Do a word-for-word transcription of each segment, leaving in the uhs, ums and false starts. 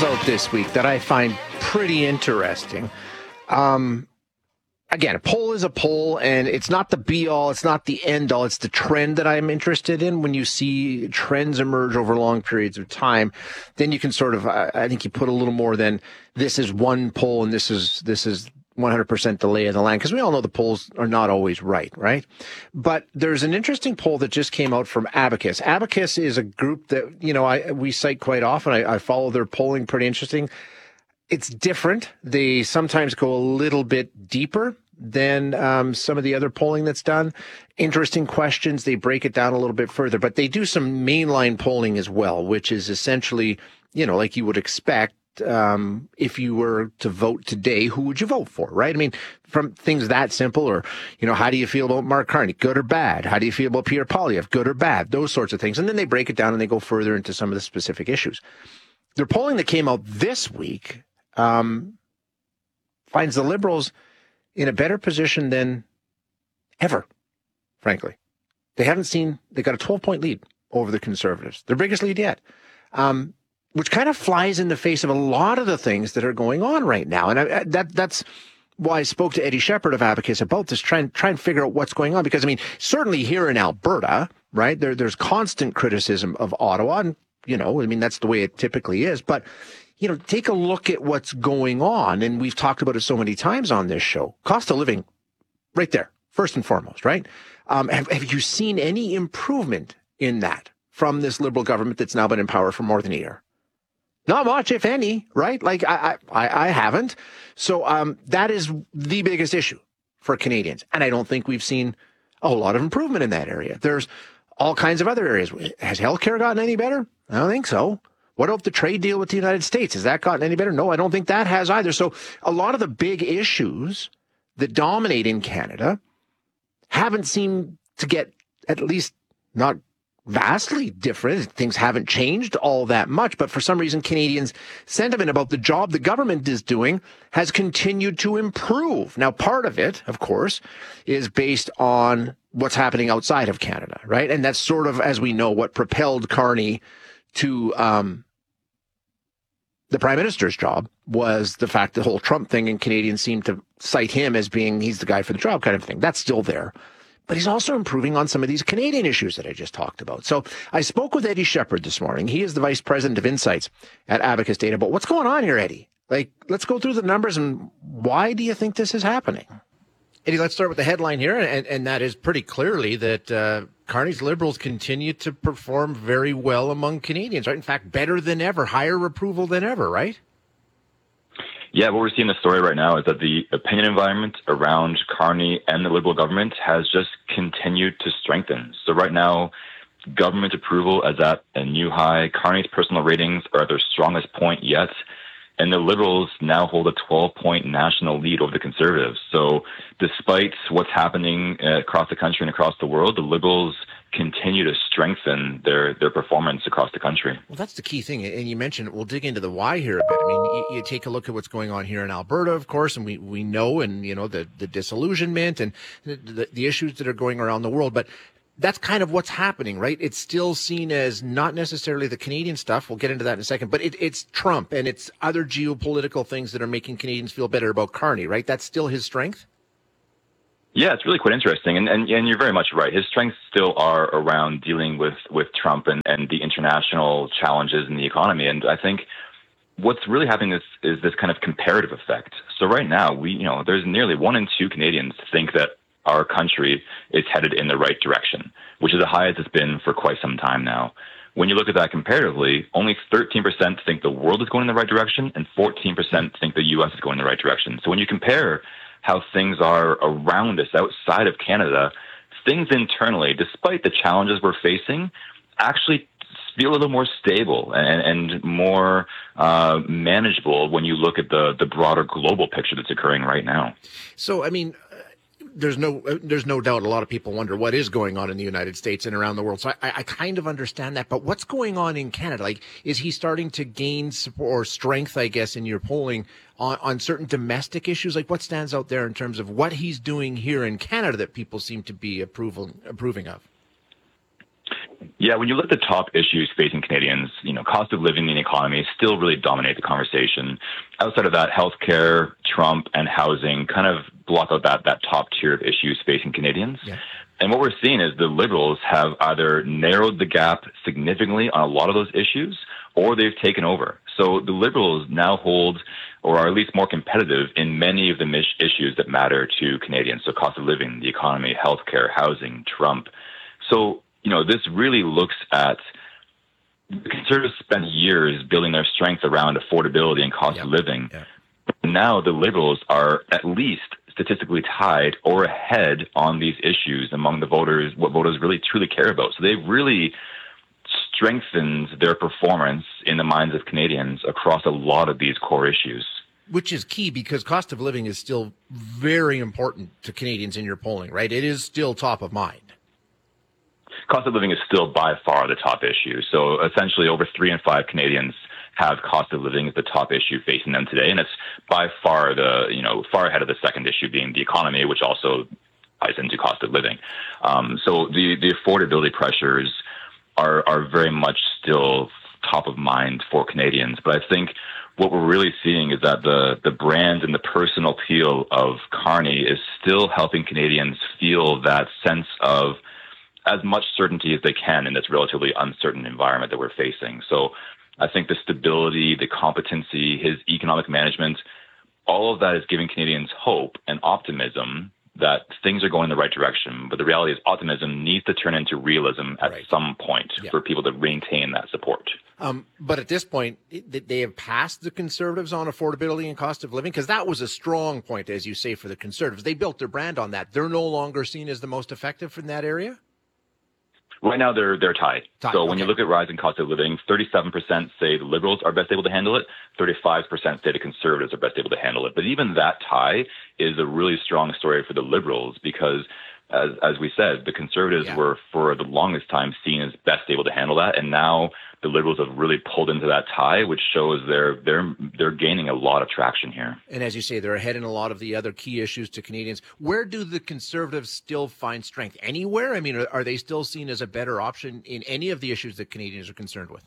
polls out this week that I find pretty interesting. Um, again, a poll is a poll, and it's not the be-all, it's not the end-all, it's the trend that I'm interested in. When you see trends emerge over long periods of time, then you can sort of, I think you put a little more than this is one poll and this is this is one hundred percent the lay of the land, because we all know the polls are not always right, right? But there's an interesting poll that just came out from Abacus. Abacus is a group that, you know, I we cite quite often. I, I follow their polling, pretty interesting. It's different. They sometimes go a little bit deeper than um, some of the other polling that's done. Interesting questions. They break it down a little bit further, but they do some mainline polling as well, which is essentially, you know, like you would expect. Um, if you were to vote today, who would you vote for, right? I mean, from things that simple, or, you know, how do you feel about Mark Carney, good or bad? How do you feel about Pierre Poilievre, good or bad? Those sorts of things. And then they break it down and they go further into some of the specific issues. Their polling that came out this week um, finds the Liberals in a better position than ever, frankly. They haven't seen, they got a twelve-point lead over the Conservatives, their biggest lead yet. Um, which kind of flies in the face of a lot of the things that are going on right now. And I, that that's why I spoke to Eddie Shepherd of Abacus about this, try and, try and figure out what's going on. Because, I mean, certainly here in Alberta, right, there, there's constant criticism of Ottawa. And, you know, I mean, that's the way it typically is. But, you know, take a look at what's going on. And we've talked about it so many times on this show. Cost of living, right there, first and foremost, right? Um, have, have you seen any improvement in that from this Liberal government that's now been in power for more than a year? Not much, if any, right? Like, I, I, I haven't. So um, that is the biggest issue for Canadians. And I don't think we've seen a whole lot of improvement in that area. There's all kinds of other areas. Has healthcare gotten any better? I don't think so. What about the trade deal with the United States? Has that gotten any better? No, I don't think that has either. So a lot of the big issues that dominate in Canada haven't seemed to get, at least not vastly different. Things haven't changed all that much, but for some reason, Canadians' sentiment about the job the government is doing has continued to improve. Now, part of it, of course, is based on what's happening outside of Canada, right? And that's sort of, as we know, what propelled Carney to um, the Prime Minister's job, was the fact the whole Trump thing, and Canadians seem to cite him as being, he's the guy for the job kind of thing. That's still there. But he's also improving on some of these Canadian issues that I just talked about. So I spoke with Eddie Shepherd this morning. He is the Vice President of Insights at Abacus Data. But what's going on here, Eddie? Like, let's go through the numbers, and why do you think this is happening? Eddie, let's start with the headline here, and, and that is pretty clearly that uh, Carney's Liberals continue to perform very well among Canadians, right? In fact, better than ever, higher approval than ever, right? Yeah, what we're seeing in the story right now is that the opinion environment around Carney and the Liberal government has just continued to strengthen. So right now, government approval is at a new high. Carney's personal ratings are at their strongest point yet. And the Liberals now hold a twelve-point national lead over the Conservatives. So despite what's happening uh, across the country and across the world, the Liberals continue to strengthen their, their performance across the country. Well, that's the key thing. And you mentioned, we'll dig into the why here a bit. I mean, you, you take a look at what's going on here in Alberta, of course, and we, we know, and, you know, the, the disillusionment and the, the, the issues that are going around the world. But that's kind of what's happening, right? It's still seen as not necessarily the Canadian stuff. We'll get into that in a second. But it, it's Trump and it's other geopolitical things that are making Canadians feel better about Carney, right? That's still his strength? Yeah, it's really quite interesting. And, and, and you're very much right. His strengths still are around dealing with, with Trump and, and the international challenges in the economy. And I think what's really happening is, is this kind of comparative effect. So right now, we, you know, there's nearly one in two Canadians think that our country is headed in the right direction, which is the highest it's been for quite some time now. When you look at that comparatively, only thirteen percent think the world is going in the right direction and fourteen percent think the U S is going in the right direction. So when you compare how things are around us outside of Canada, things internally, despite the challenges we're facing, actually feel a little more stable and, and more uh, manageable when you look at the, the broader global picture that's occurring right now. So, I mean, There's no, there's no doubt a lot of people wonder what is going on in the United States and around the world. So I, I kind of understand that. But what's going on in Canada? Like, is he starting to gain support or strength, I guess, in your polling on, on certain domestic issues? Like, what stands out there in terms of what he's doing here in Canada that people seem to be approval, approving of? Yeah, when you look at the top issues facing Canadians, you know, cost of living and economy still really dominate the conversation. Outside of that, healthcare, Trump, and housing kind of block out that, that top tier of issues facing Canadians. Yeah. And what we're seeing is the Liberals have either narrowed the gap significantly on a lot of those issues, or they've taken over. So the Liberals now hold, or are at least more competitive in many of the mis- issues that matter to Canadians. So cost of living, the economy, healthcare, housing, Trump. So, you know, this really looks at the Conservatives spent years building their strength around affordability and cost Yep. of living. Yep. Now the Liberals are at least statistically tied or ahead on these issues among the voters, what voters really truly care about. So they've really strengthened their performance in the minds of Canadians across a lot of these core issues. Which is key because cost of living is still very important to Canadians in your polling, right? It is still top of mind. Cost of living is still by far the top issue. So essentially over three in five Canadians have cost of living as the top issue facing them today. And it's by far the, you know, far ahead of the second issue being the economy, which also ties into cost of living. Um, so the, the affordability pressures are, are very much still top of mind for Canadians. But I think what we're really seeing is that the, the brand and the personal appeal of Carney is still helping Canadians feel that sense of as much certainty as they can in this relatively uncertain environment that we're facing. So I think the stability, the competency, his economic management, all of that is giving Canadians hope and optimism that things are going in the right direction. But the reality is optimism needs to turn into realism at Right. some point Yeah. for people to maintain that support. Um, but at this point, it- they have passed the Conservatives on affordability and cost of living because that was a strong point, as you say, for the Conservatives. They built their brand on that. They're no longer seen as the most effective in that area? Right now, they're they're tied. Tied, So when okay. you look at rising cost of living, thirty-seven percent say the Liberals are best able to handle it, thirty-five percent say the Conservatives are best able to handle it. But even that tie is a really strong story for the Liberals because, as as we said, the Conservatives Yeah. were for the longest time seen as best able to handle that, and now the Liberals have really pulled into that tie, which shows they're they're they're gaining a lot of traction here. And as you say, they're ahead in a lot of the other key issues to Canadians. Where do the Conservatives still find strength? Anywhere? I mean, are, are they still seen as a better option in any of the issues that Canadians are concerned with?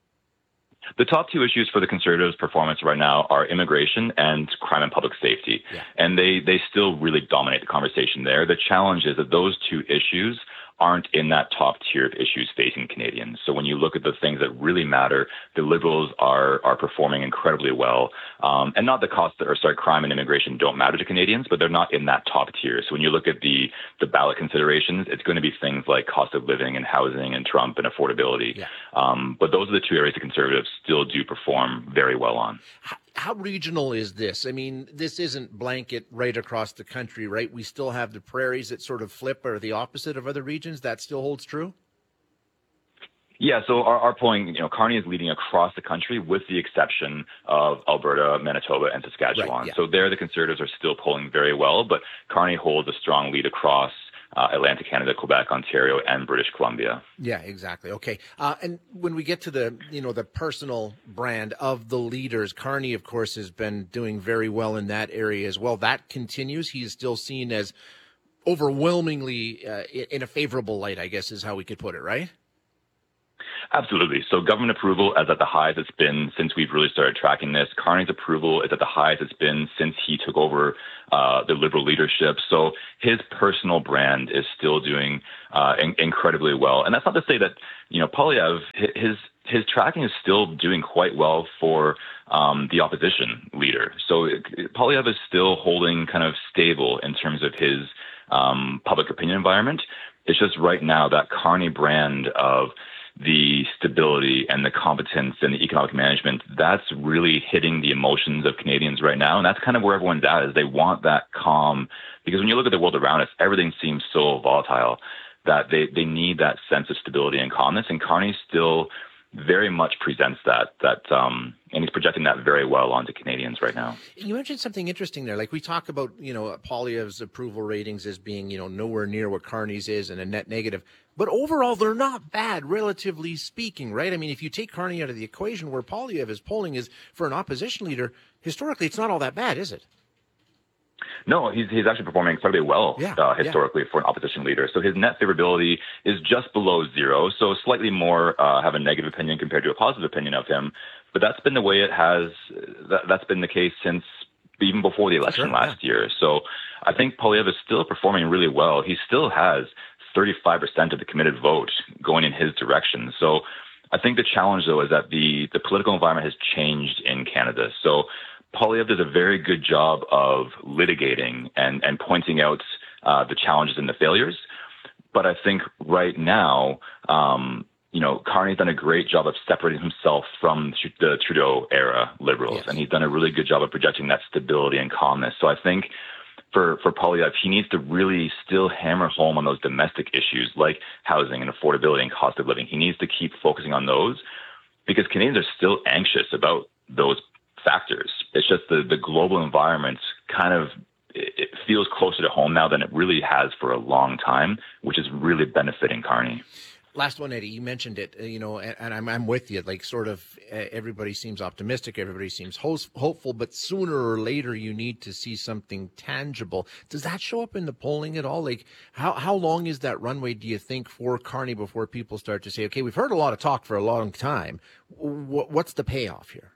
The top two issues for the Conservatives' performance right now are immigration and crime and public safety. Yeah. And they, they still really dominate the conversation there. The challenge is that those two issues aren't in that top tier of issues facing Canadians. So when you look at the things that really matter, the Liberals are are performing incredibly well. Um, and not the cost, or sorry, crime and immigration don't matter to Canadians, but they're not in that top tier. So when you look at the, the ballot considerations, it's going to be things like cost of living and housing and Trump and affordability. Yeah. Um, but those are the two areas the Conservatives still do perform very well on. How, how regional is this? I mean, this isn't blanket right across the country, right? We still have the prairies that sort of flip or the opposite of other regions. That still holds true? Yeah, so our, our polling, you know, Carney is leading across the country with the exception of Alberta, Manitoba, and Saskatchewan. Right, yeah. So there the Conservatives are still polling very well, but Carney holds a strong lead across uh, Atlantic Canada, Quebec, Ontario, and British Columbia. Yeah, exactly. Okay. Uh, and when we get to the, you know, the personal brand of the leaders, Carney, of course, has been doing very well in that area as well. That continues. He is still seen as overwhelmingly uh, in a favorable light, I guess is how we could put it, right? Absolutely. So government approval is at the highest it's been since we've really started tracking this. Carney's approval is at the highest it's been since he took over uh, the Liberal leadership. So his personal brand is still doing uh, in- incredibly well. And that's not to say that, you know, Poilievre, his his tracking is still doing quite well for um, the opposition leader. So Poilievre is still holding kind of stable in terms of his um, public opinion environment. It's just right now that Carney brand of the stability and the competence and the economic management, that's really hitting the emotions of Canadians right now. And that's kind of where everyone's at, is they want that calm. Because when you look at the world around us, everything seems so volatile that they, they need that sense of stability and calmness. And Carney still very much presents that, that, um, and he's projecting that very well onto Canadians right now. You mentioned something interesting there. Like we talk about, you know, Poilievre's approval ratings as being, you know, nowhere near what Carney's is and a net negative. But overall, they're not bad, relatively speaking, right? I mean, if you take Carney out of the equation, where Poilievre is polling is for an opposition leader, historically, it's not all that bad, is it? No, he's he's actually performing incredibly well yeah, uh, historically yeah. for an opposition leader. So his net favorability is just below zero, so slightly more uh, have a negative opinion compared to a positive opinion of him. But that's been the way it has. That, that's been the case since even before the election sure, last yeah. year. So I think Poilievre is still performing really well. He still has thirty-five percent of the committed vote going in his direction. So I think the challenge, though, is that the the political environment has changed in Canada. So Poilievre does a very good job of litigating and, and pointing out uh, the challenges and the failures. But I think right now, um, you know, Carney's done a great job of separating himself from the Trudeau era Liberals. Yes. And he's done a really good job of projecting that stability and calmness. So I think for, for Poilievre, he needs to really still hammer home on those domestic issues like housing and affordability and cost of living. He needs to keep focusing on those because Canadians are still anxious about those factors. It's just the, the global environment kind of, it feels closer to home now than it really has for a long time, which is really benefiting Carney. Last one, Eddie, you mentioned it, you know, and, and I'm, I'm with you. Like sort of uh, everybody seems optimistic. Everybody seems host, hopeful, but sooner or later you need to see something tangible. Does that show up in the polling at all? Like how, how long is that runway, do you think, for Carney before people start to say, okay, we've heard a lot of talk for a long time. W- what's the payoff here?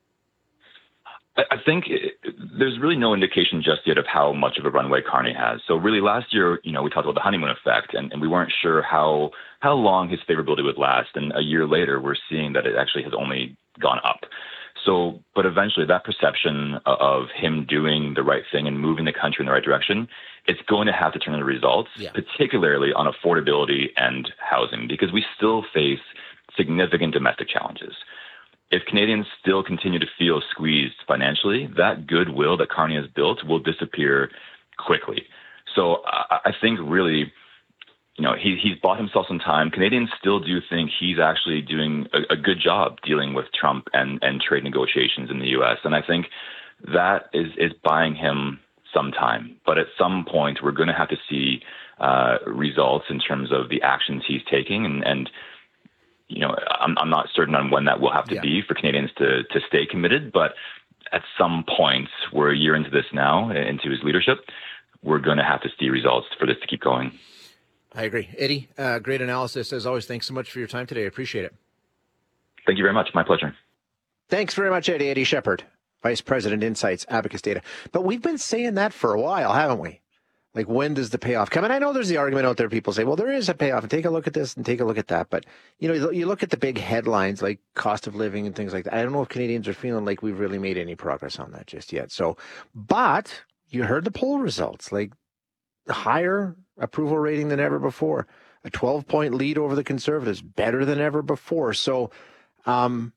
I think it, there's really no indication just yet of how much of a runway Carney has. So really last year, you know, we talked about the honeymoon effect and, and we weren't sure how, how long his favorability would last. And a year later, we're seeing that it actually has only gone up. So, but eventually that perception of him doing the right thing and moving the country in the right direction, it's going to have to turn into results, yeah. particularly on affordability and housing, because we still face significant domestic challenges. If Canadians still continue to feel squeezed financially, that goodwill that Carney has built will disappear quickly. So I, I think really, you know, he, he's bought himself some time. Canadians still do think he's actually doing a, a good job dealing with Trump and, and trade negotiations in the U S. And I think that is, is buying him some time. But at some point, we're going to have to see uh, results in terms of the actions he's taking and, and you know, I'm, I'm not certain on when that will have to yeah. be for Canadians to, to stay committed. But at some point, we're a year into this now, into his leadership, we're going to have to see results for this to keep going. I agree. Eddie, uh, great analysis. As always, thanks so much for your time today. I appreciate it. Thank you very much. My pleasure. Thanks very much, Eddie. Eddie Shepherd, Vice President, Insights, Abacus Data. But we've been saying that for a while, haven't we? Like, when does the payoff come? And I know there's the argument out there. People say, well, there is a payoff, and take a look at this and take a look at that. But, you know, you look at the big headlines like cost of living and things like that. I don't know if Canadians are feeling like we've really made any progress on that just yet. So, but you heard the poll results, like higher approval rating than ever before, a twelve point lead over the Conservatives, better than ever before. So, um,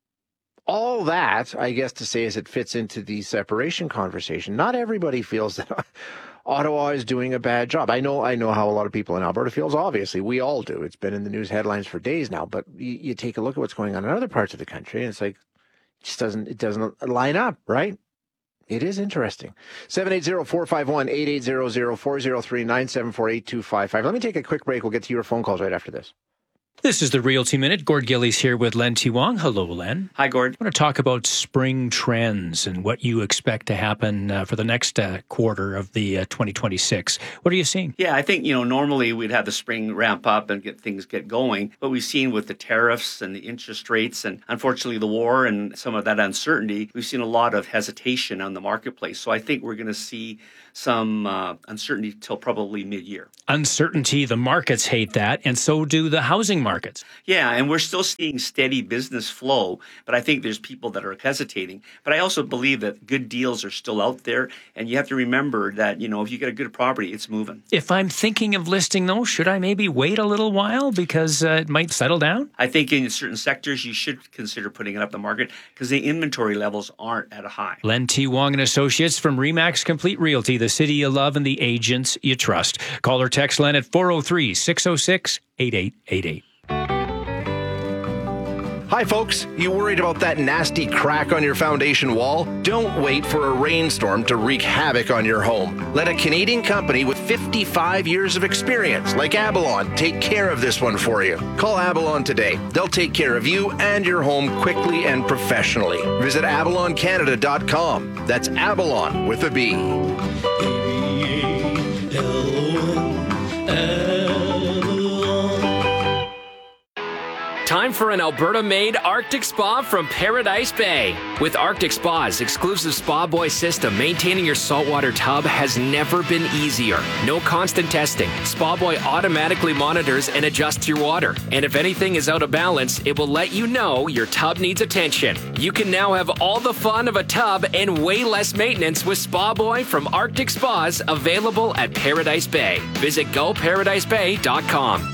all that, I guess to say, is it fits into the separation conversation. Not everybody feels that Ottawa is doing a bad job. I know I know how a lot of people in Alberta feels. Obviously, we all do. It's been in the news headlines for days now. But you, you take a look at what's going on in other parts of the country, and it's like, it just doesn't, it doesn't line up, right? It is interesting. seven eight zero, four five one, eight eight zero zero, four zero three, nine seven four, eight two five five. Let me take a quick break. We'll get to your phone calls right after this. This is the Realty Minute. Gord Gillies here with Len T. Wong. Hello, Len. Hi, Gord. I want to talk about spring trends and what you expect to happen uh, for the next uh, quarter of the uh, twenty twenty-six. What are you seeing? Yeah, I think, you know, normally we'd have the spring ramp up and get things get going. But we've seen with the tariffs and the interest rates and unfortunately the war and some of that uncertainty, we've seen a lot of hesitation on the marketplace. So I think we're going to see some uh, uncertainty till probably mid-year. Uncertainty, the markets hate that, and so do the housing markets. Yeah, and we're still seeing steady business flow, but I think there's people that are hesitating. But I also believe that good deals are still out there, and you have to remember that, you know, if you get a good property, it's moving. If I'm thinking of listing those, should I maybe wait a little while because uh, it might settle down? I think in certain sectors you should consider putting it up the market because the inventory levels aren't at a high. Len T. Wong and Associates from Remax Complete Realty, the city you love and the agents you trust. Call or text Len at four oh three, six oh six, eight eight eight eight. Hi, folks. You worried about that nasty crack on your foundation wall? Don't wait for a rainstorm to wreak havoc on your home. Let a Canadian company with fifty-five years of experience, like Abalon, take care of this one for you. Call Abalon today. They'll take care of you and your home quickly and professionally. Visit abalon canada dot com. That's Abalon with a B. Time for an Alberta-made Arctic Spa from Paradise Bay. With Arctic Spa's exclusive Spa Boy system, maintaining your saltwater tub has never been easier. No constant testing. Spa Boy automatically monitors and adjusts your water. And if anything is out of balance, it will let you know your tub needs attention. You can now have all the fun of a tub and way less maintenance with Spa Boy from Arctic Spas, available at Paradise Bay. Visit go paradise bay dot com.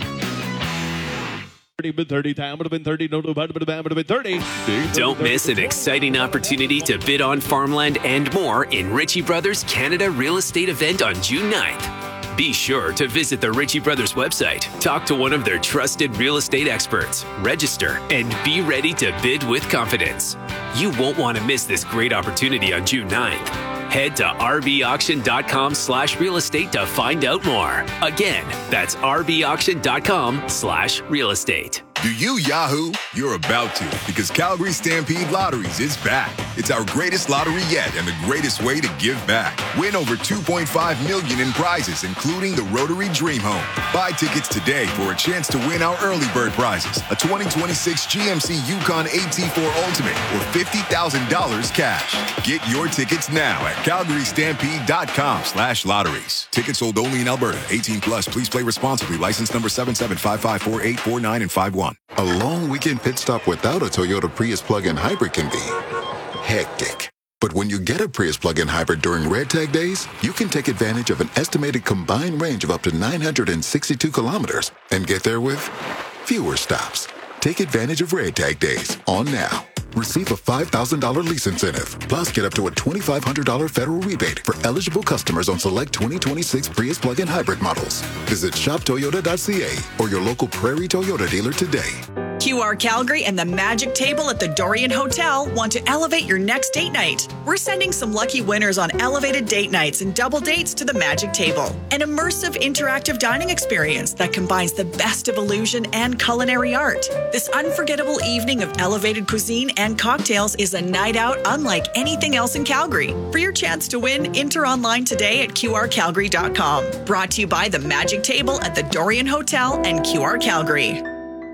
thirty, time would have been thirty, no, no, would have been thirty. Don't miss an exciting opportunity to bid on farmland and more in Ritchie Brothers Canada Real Estate event on June ninth. Be sure to visit the Ritchie Brothers website, talk to one of their trusted real estate experts, register, and be ready to bid with confidence. You won't want to miss this great opportunity on June ninth. Head to rbauction.com slash real estate to find out more. Again, that's rbauction.com slash real estate. Do you Yahoo? You're about to, because Calgary Stampede Lotteries is back. It's our greatest lottery yet and the greatest way to give back. Win over two point five million dollars in prizes, including the Rotary Dream Home. Buy tickets today for a chance to win our early bird prizes, a twenty twenty-six G M C Yukon A T four Ultimate, or fifty thousand dollars cash. Get your tickets now at calgarystampede.com slash lotteries. Tickets sold only in Alberta. eighteen plus. Please play responsibly. License number seven seven five five four eight four nine and five one. A long weekend pit stop without a Toyota Prius plug-in hybrid can be hectic. But when you get a Prius plug-in hybrid during Red Tag days, you can take advantage of an estimated combined range of up to nine hundred sixty-two kilometers and get there with fewer stops. Take advantage of Red Tag days on now. Receive a five thousand dollars lease incentive, plus get up to a twenty-five hundred dollars federal rebate for eligible customers on select twenty twenty-six Prius plug-in hybrid models. Visit shop toyota dot c a or your local Prairie Toyota dealer today. Q R Calgary and the Magic Table at the Dorian Hotel want to elevate your next date night. We're sending some lucky winners on elevated date nights and double dates to the Magic Table, an immersive interactive dining experience that combines the best of illusion and culinary art. This unforgettable evening of elevated cuisine and cocktails is a night out unlike anything else in Calgary. For your chance to win, enter online today at q r calgary dot com. Brought to you by the Magic Table at the Dorian Hotel and Q R Calgary.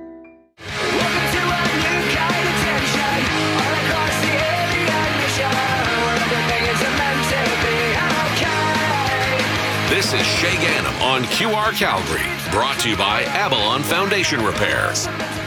This is Shay Ganem on Q R Calgary, brought to you by Abalon Foundation Repairs.